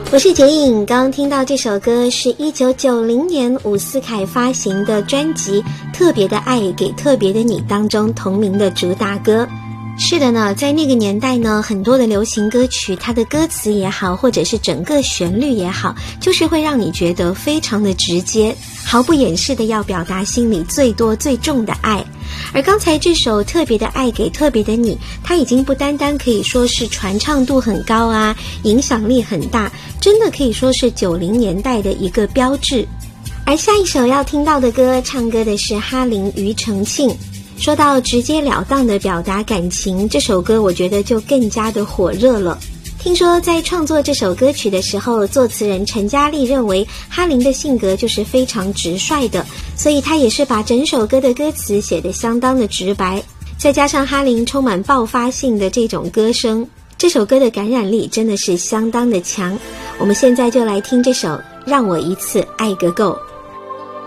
我是杰颖，刚刚听到这首歌是1990年伍思凯发行的专辑《特别的爱给特别的你》当中同名的主打歌。是的呢，在那个年代呢，很多的流行歌曲，它的歌词也好，或者是整个旋律也好，就是会让你觉得非常的直接，毫不掩饰的要表达心里最多最重的爱。而刚才这首《特别的爱给特别的你》，它已经不单单可以说是传唱度很高啊，影响力很大，真的可以说是90年代的一个标志。而下一首要听到的歌，唱歌的是哈林庾澄庆。说到直截了当的表达感情，这首歌我觉得就更加的火热了。听说在创作这首歌曲的时候，作词人陈嘉丽认为哈林的性格就是非常直率的，所以他也是把整首歌的歌词写得相当的直白，再加上哈林充满爆发性的这种歌声，这首歌的感染力真的是相当的强。我们现在就来听这首《让我一次爱个够》。